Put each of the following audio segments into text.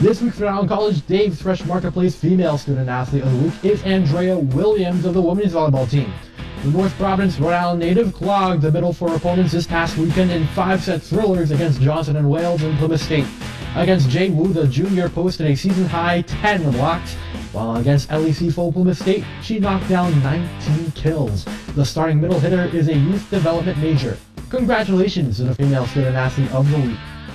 This week for Allen College, Dave's Fresh Marketplace Female Student Athlete of the Week is Andrea Williams of the women's volleyball team. The North Providence, Rhode Island native clogged the Middle Four opponents this past weekend in 5-set thrillers against Johnson and Wales and Plymouth State. Against Jay Wu, the junior posted a season-high 10 blocks, while against LEC foe Plymouth State, she knocked down 19 kills. The starting middle hitter is a youth development major. Congratulations to the Female Student Athlete of the Week.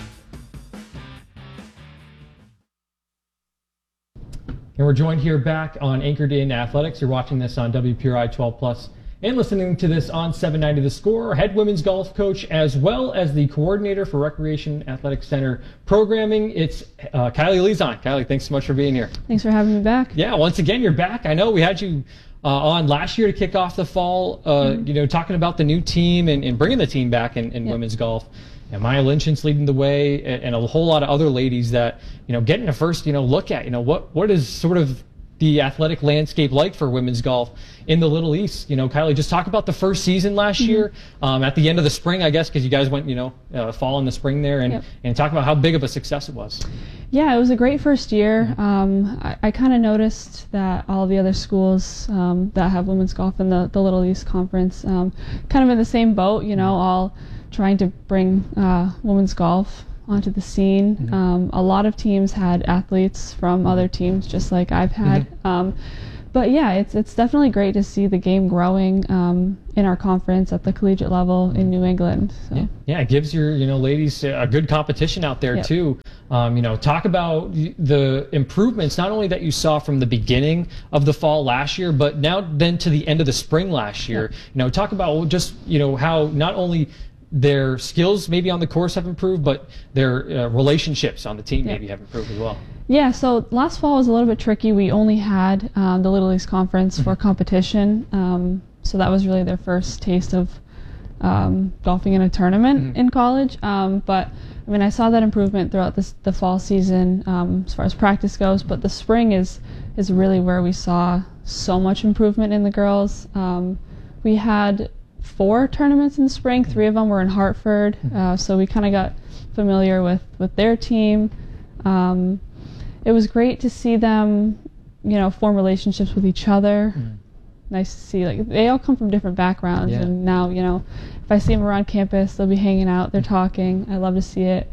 And we're joined here back on Anchored in Athletics. You're watching this on WPRI 12+. And listening to this on 790 The Score, head women's golf coach as well as the coordinator for Recreation Athletic Center programming. It's Kylie Lezon. Kylie, thanks so much for being here. Thanks for having me back. Yeah, once again, you're back. I know we had you on last year to kick off the fall, talking about the new team and bringing the team back in women's golf. And Maya Lynchen's leading the way, and a whole lot of other ladies that, getting a first, look at, what is sort of the athletic landscape like for women's golf in the Little East. Kylie, just talk about the first season last year, at the end of the spring, I guess, because you guys went, fall and the spring there, and talk about how big of a success it was. Yeah, it was a great first year. I kind of noticed that all the other schools that have women's golf in the Little East Conference kind of in the same boat, all trying to bring women's golf onto the scene. A lot of teams had athletes from other teams, just like I've had. But yeah, it's definitely great to see the game growing in our conference at the collegiate level in New England. So. Yeah, it gives your ladies a good competition out there too. Talk about the improvements not only that you saw from the beginning of the fall last year, but now then to the end of the spring last year. Talk about just how not only their skills maybe on the course have improved, but their relationships on the team maybe have improved as well. Yeah, so last fall was a little bit tricky. We only had the Little East Conference for competition, so that was really their first taste of golfing in a tournament in college. But I mean, I saw that improvement throughout the fall season as far as practice goes, but the spring is really where we saw so much improvement in the girls. We had 4 tournaments in the spring. 3 of them were in Hartford, so we kind of got familiar with their team. It was great to see them, form relationships with each other. Nice to see, they all come from different backgrounds, and now, if I see them around campus, they'll be hanging out, they're talking. I love to see it.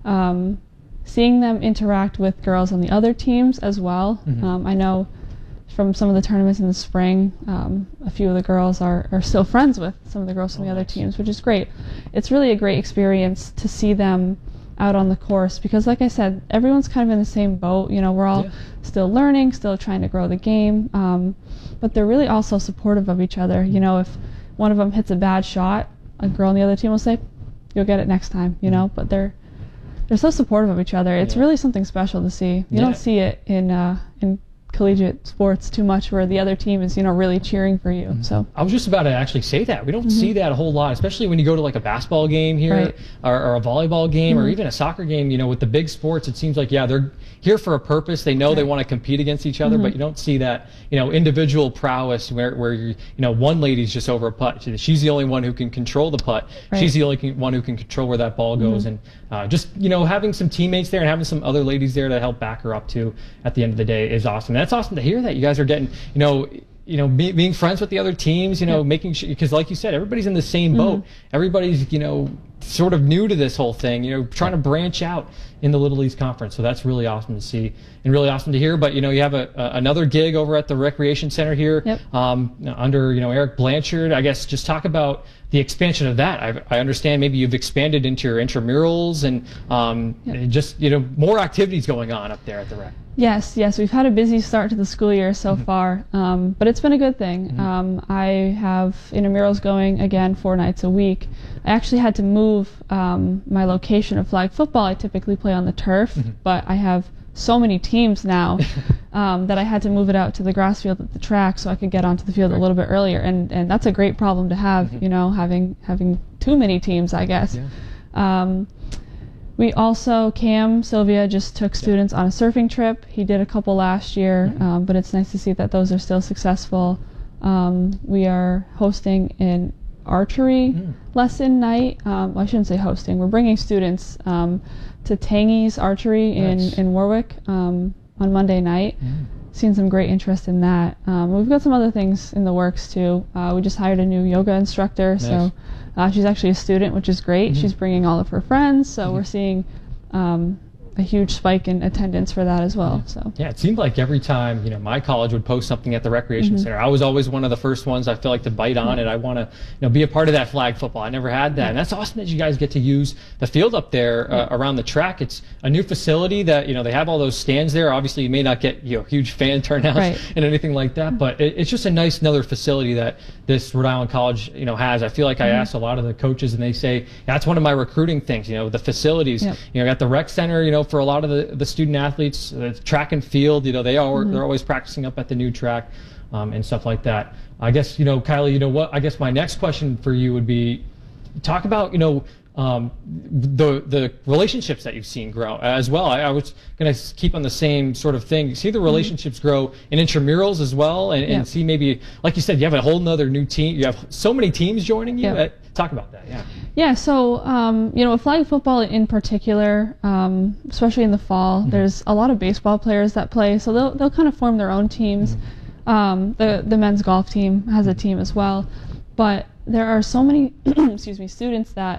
Seeing them interact with girls on the other teams as well. I know from some of the tournaments in the spring, a few of the girls are still friends with some of the girls from the other teams, which is great. It's really a great experience to see them out on the course because, like I said, everyone's kind of in the same boat. We're all still learning, still trying to grow the game, but they're really also supportive of each other. If one of them hits a bad shot, a girl on the other team will say, "You'll get it next time," but they're so supportive of each other. It's really something special to see. You don't see it in collegiate sports too much where the other team is really cheering for you. So I was just about to actually say that we don't see that a whole lot, especially when you go to a basketball game here or a volleyball game or even a soccer game. With the big sports, it seems like they're here for a purpose. They know they want to compete against each other, but you don't see that individual prowess where you one lady's just over a putt. She's the only one who can control the putt. She's the only one who can control where that ball goes, and just having some teammates there and having some other ladies there to help back her up too at the end of the day is awesome. And that's awesome to hear that you guys are getting being friends with the other teams, making sure, because like you said, everybody's in the same boat. Everybody's sort of new to this whole thing, trying to branch out in the Little East Conference. So that's really awesome to see and really awesome to hear. But you have another gig over at the Recreation Center here under Eric Blanchard. I guess just talk about the expansion of that. I understand maybe you've expanded into your intramurals and just more activities going on up there at the Rec. Yes, we've had a busy start to the school year so far, but it's been a good thing. I have intramurals going again 4 nights a week. I actually had to move my location of flag football. I typically play on the turf, but I have so many teams now that I had to move it out to the grass field at the track so I could get onto the field a little bit earlier, and that's a great problem to have, having too many teams, I guess. We also, Sylvia just took students on a surfing trip. He did a couple last year, but it's nice to see that those are still successful. We are hosting an archery lesson night. I shouldn't say hosting. We're bringing students to Tangy's Archery in Warwick on Monday night. Seen some great interest in that. We've got some other things in the works too. We just hired a new yoga instructor, so she's actually a student, which is great. She's bringing all of her friends, so we're seeing a huge spike in attendance for that as well. So yeah, it seemed like every time my college would post something at the recreation center, I was always one of the first ones I feel like to bite on it. I want to be a part of that flag football. I never had that, and that's awesome that you guys get to use the field up there around the track. It's a new facility that they have all those stands there. Obviously, you may not get huge fan turnouts and anything like that, but it's just a nice another facility that this Rhode Island College has. I feel like I asked a lot of the coaches, and they say that's one of my recruiting things. The facilities. Got the rec center. For a lot of the student athletes, track and field, they're always practicing up at the new track and stuff like that. I guess Kylie, what? I guess my next question for you would be, talk about the relationships that you've seen grow as well. I was going to keep on the same sort of thing. See the relationships grow in intramurals as well, and see maybe, like you said, you have a whole nother new team. You have so many teams joining you. Talk about that. Yeah, so, with flag football in particular, especially in the fall, there's a lot of baseball players that play, so they'll kind of form their own teams. The men's golf team has a team as well, but there are so many students that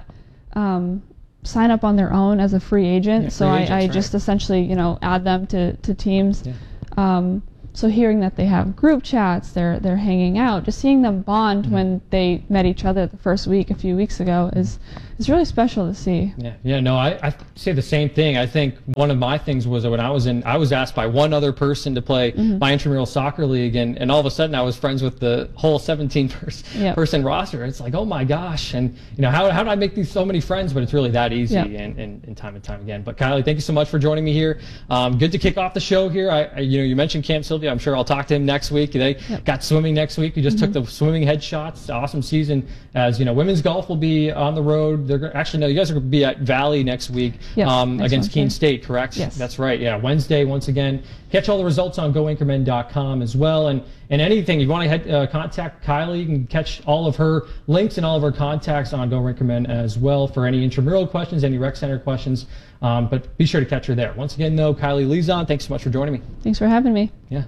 sign up on their own as a free agent, so I just essentially, add them to teams. So hearing that they have group chats, they're hanging out, just seeing them bond when they met each other the first week a few weeks ago is really special to see. I say the same thing. I think one of my things was when I was asked by one other person to play my intramural soccer league, and all of a sudden I was friends with the whole 17 person roster. It's like, oh my gosh, and how do I make these so many friends? But it's really that easy, and time and time again. But Kylie, thank you so much for joining me here. Good to kick off the show here. You mentioned Camp Sylvia. I'm sure I'll talk to him next week. They got swimming next week. We just took the swimming headshots. Awesome season. As women's golf will be on the road. They're actually, no, you guys are going to be at Valley next week against Keene State, correct? Yes. That's right. Yeah, Wednesday once again. Catch all the results on goanchormen.com as well. And anything you want to contact Kylie, you can catch all of her links and all of her contacts on Go Anchormen as well for any intramural questions, any rec center questions. But be sure to catch her there. Once again, though, Kylie Lezon, thanks so much for joining me. Thanks for having me. Yeah.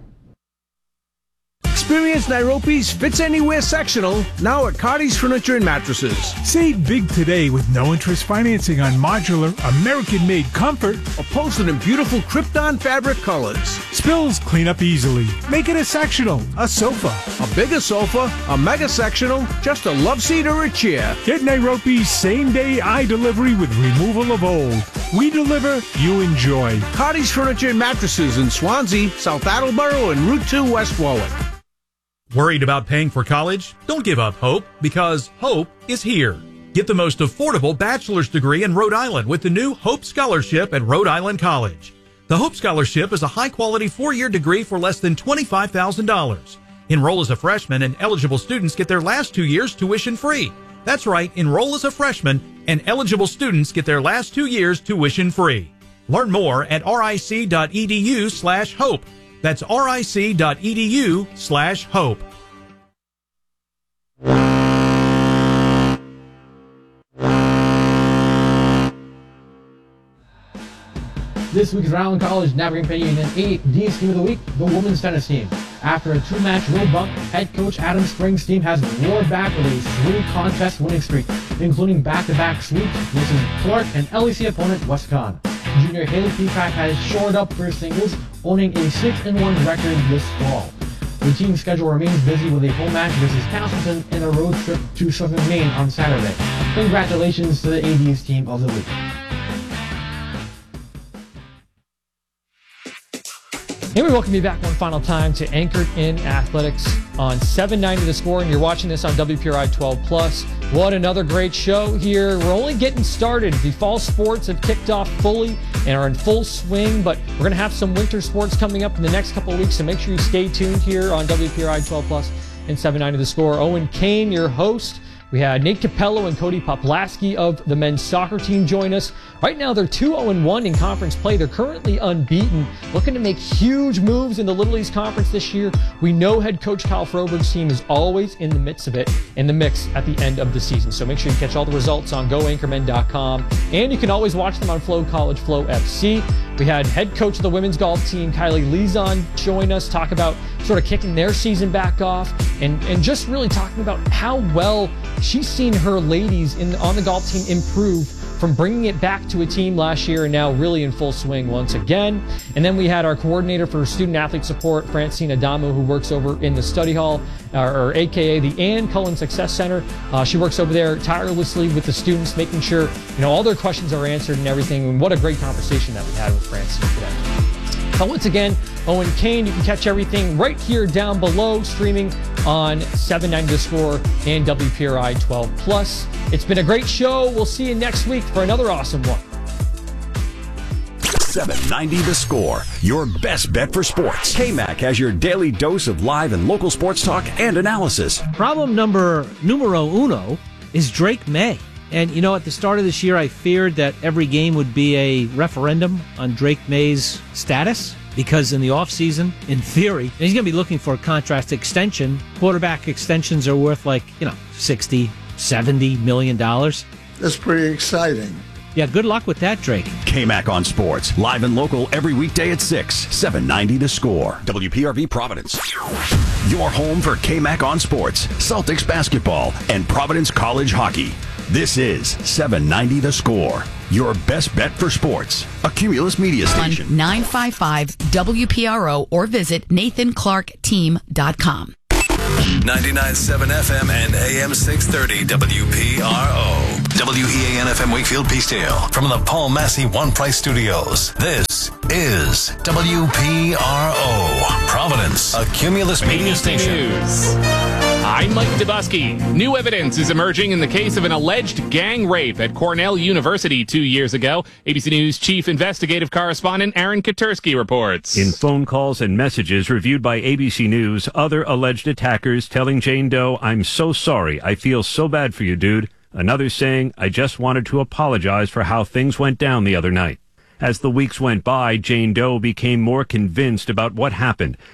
Experience Nairobi's Fits Anywhere sectional now at Cardi's Furniture and Mattresses. Save big today with no interest financing on modular, American-made comfort. Upholstered in beautiful Krypton fabric colors. Spills clean up easily. Make it a sectional, a sofa. A bigger sofa, a mega sectional, just a love seat or a chair. Get Nairobi's same-day delivery with removal of old. We deliver, you enjoy. Cardi's Furniture and Mattresses in Swansea, South Attleboro, and Route 2 West Warwick. Worried about paying for college? Don't give up hope, because hope is here. Get the most affordable bachelor's degree in Rhode Island with the new Hope Scholarship at Rhode Island College. The Hope Scholarship is a high-quality 4-year degree for less than $25,000. Enroll as a freshman, and eligible students get their last 2 years tuition free. That's right, enroll as a freshman, and eligible students get their last 2 years tuition free. Learn more at ric.edu/hope. That's ric.edu/hope. This week's Rhode Island College Navigating Penny Union AD's Team of the Week, the women's tennis team. After a 2-match road bump, head coach Adam Spring's team has roared back with a 3-contest winning streak, including back-to-back sweeps versus Clark and LEC opponent Westcon. Junior Haley Peacock has shored up for singles, owning a 6-1 record this fall. The team's schedule remains busy with a home match versus Castleton and a road trip to Southern Maine on Saturday. Congratulations to the AD's Team of the Week. And we welcome you back one final time to Anchored in Athletics on 790 The Score, and you're watching this on WPRI 12+. What another great show here. We're only getting started. The fall sports have kicked off fully and are in full swing, but we're going to have some winter sports coming up in the next couple of weeks, so make sure you stay tuned here on WPRI 12+. And 790 The Score. Owen Kane, your host. We had Nate Capello and Cody Poplaski of the men's soccer team join us. Right now, they're 2-0-1 in conference play. They're currently unbeaten, looking to make huge moves in the Little East Conference this year. We know head coach Kyle Froberg's team is always in the midst of it, in the mix at the end of the season. So make sure you catch all the results on GoAnchormen.com, and you can always watch them on Flow College Flow FC. We had head coach of the women's golf team, Kylie Lezon, join us, talk about sort of kicking their season back off, and just really talking about how well she's seen her ladies on the golf team improve from bringing it back to a team last year and now really in full swing once again. And then we had our coordinator for student athlete support, Francine Adamo, who works over in the study hall, or AKA the Ann Cullen Success Center. She works over there tirelessly with the students, making sure all their questions are answered and everything. And what a great conversation that we had with Francine today. Once again, Owen Kane, you can catch everything right here down below, streaming on 790 The Score and WPRI 12+. It's been a great show. We'll see you next week for another awesome one. 790 The Score, your best bet for sports. KMAC has your daily dose of live and local sports talk and analysis. Problem numero uno is Drake May. And, at the start of this year, I feared that every game would be a referendum on Drake May's status, because in the offseason, in theory, he's going to be looking for a contract extension. Quarterback extensions are worth $60, $70 million. That's pretty exciting. Yeah, good luck with that, Drake. KMAC on Sports, live and local every weekday at 6, 790 The Score. WPRV Providence. Your home for KMAC on Sports, Celtics basketball, and Providence College hockey. This is 790 The Score, your best bet for sports. A Cumulus Media station. On 955 WPRO or visit NathanClarkTeam.com. 99.7 FM and AM 630 WPRO. WEAN FM Wakefield Peacedale. From the Paul Massey One Price Studios. This is WPRO. Providence, a Cumulus Media station. News. I'm Mike Dubusky. New evidence is emerging in the case of an alleged gang rape at Cornell University 2 years ago. ABC News chief investigative correspondent Aaron Katursky reports. In phone calls and messages reviewed by ABC News, other alleged attackers telling Jane Doe, "I'm so sorry. I feel so bad for you, dude." Another saying, "I just wanted to apologize for how things went down the other night." As the weeks went by, Jane Doe became more convinced about what happened.